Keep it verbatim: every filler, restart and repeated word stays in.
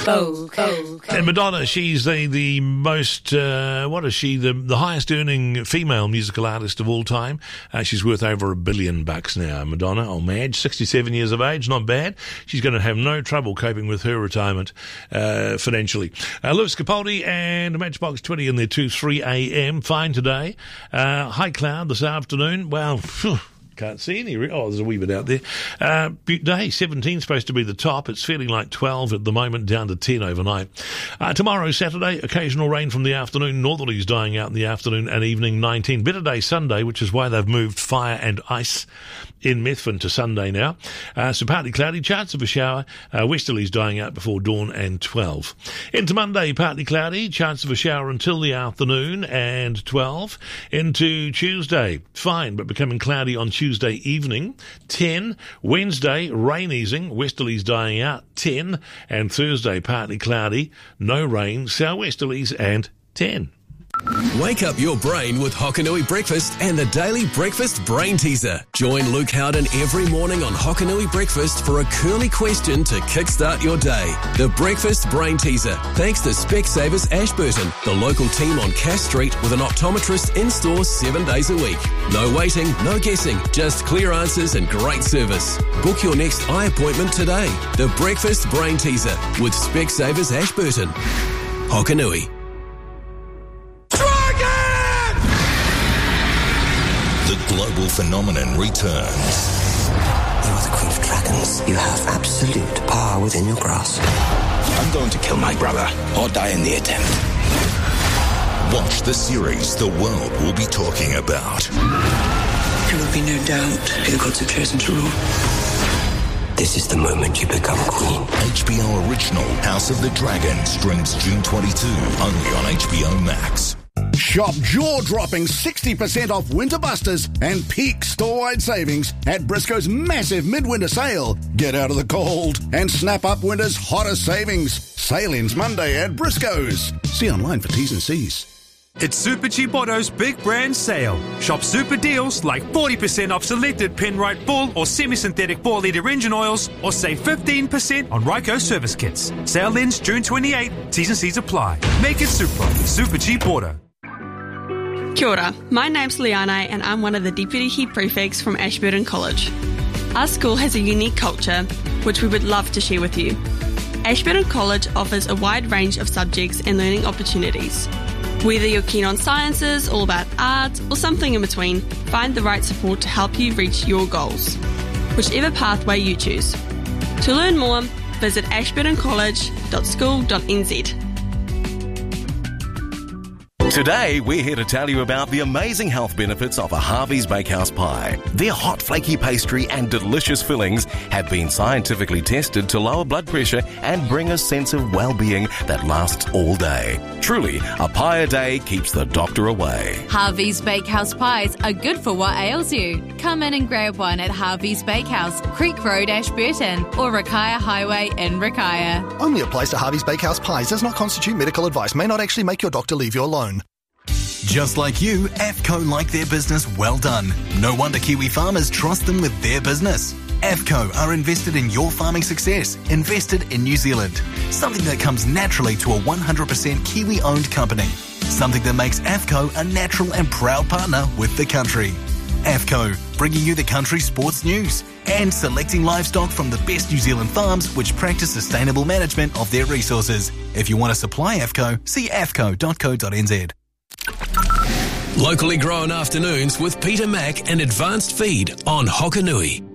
Go, go, go. And Madonna, she's the, the most, uh, what is she, the, the highest earning female musical artist of all time. Uh, she's worth over a billion bucks now, Madonna, on Madge, sixty-seven years of age, not bad. She's going to have no trouble coping with her retirement uh, financially. Uh, Lewis Capaldi and Matchbox twenty in there too, three a.m, fine today. Uh, high cloud this afternoon, well, phew. Can't see any. Oh, there's a wee bit out there. Uh, day seventeen supposed to be the top. It's feeling like twelve at the moment, down to ten overnight. Uh, tomorrow, Saturday, occasional rain from the afternoon. Northerlies dying out in the afternoon and evening, nineteen. Better day Sunday, which is why they've moved fire and ice in Methven to Sunday now. Uh, so partly cloudy, chance of a shower. Uh, westerlies dying out before dawn and twelve. Into Monday, partly cloudy, chance of a shower until the afternoon and twelve. Into Tuesday, fine, but becoming cloudy on Tuesday. Tuesday evening, ten. Wednesday, rain easing, westerlies dying out, ten. And Thursday, partly cloudy, no rain, southwesterlies, and ten. Wake up your brain with Hokanui Breakfast and the Daily Breakfast Brain Teaser. Join Luke Howden every morning on Hokanui Breakfast for a curly question to kickstart your day. The Breakfast Brain Teaser. Thanks to Specsavers Ashburton, the local team on Cass Street with an optometrist in-store seven days a week. No waiting, no guessing, just clear answers and great service. Book your next eye appointment today. The Breakfast Brain Teaser with Specsavers Ashburton. Hokanui. The global phenomenon returns. You are the Queen of Dragons. You have absolute power within your grasp. I'm going to kill my brother or die in the attempt. Watch the series the world will be talking about. There will be no doubt who the gods have chosen to rule. This is the moment you become queen. H B O original House of the Dragon streams June twenty-second only on H B O Max. Shop jaw-dropping sixty percent off Winter Busters and peak store-wide savings at Briscoe's massive midwinter sale. Get out of the cold and snap up winter's hottest savings. Sale ends Monday at Briscoe's. See online for T's and C's. It's Super Cheap Auto's big brand sale. Shop super deals like forty percent off selected Penrite full or semi-synthetic four litre engine oils, or save fifteen percent on Ryco service kits. Sale ends June twenty-eighth. T's and C's apply. Make it super. Super Cheap Auto. Kia ora, my name's Liana and I'm one of the Deputy Head Prefects from Ashburton College. Our school has a unique culture which we would love to share with you. Ashburton College offers a wide range of subjects and learning opportunities. Whether you're keen on sciences, all about art, or something in between, find the right support to help you reach your goals, whichever pathway you choose. To learn more, visit ashburton college dot school dot n z. Today, we're here to tell you about the amazing health benefits of a Harvey's Bakehouse pie. Their hot, flaky pastry and delicious fillings have been scientifically tested to lower blood pressure and bring a sense of well-being that lasts all day. Truly, a pie a day keeps the doctor away. Harvey's Bakehouse pies are good for what ails you. Come in and grab one at Harvey's Bakehouse, Creek Road, Ashburton, or Rakaia Highway in Rakaia. Only a place to Harvey's Bakehouse pies does not constitute medical advice, may not actually make your doctor leave you alone. Just like you, AFCO like their business well done. No wonder Kiwi farmers trust them with their business. AFCO are invested in your farming success, invested in New Zealand. Something that comes naturally to a one hundred percent Kiwi-owned company. Something that makes AFCO a natural and proud partner with the country. AFCO, bringing you the country's sports news and selecting livestock from the best New Zealand farms which practice sustainable management of their resources. If you want to supply AFCO, see a f c o dot co dot n z. Locally grown afternoons with Peter Mack and Advanced Feed on Hokanui.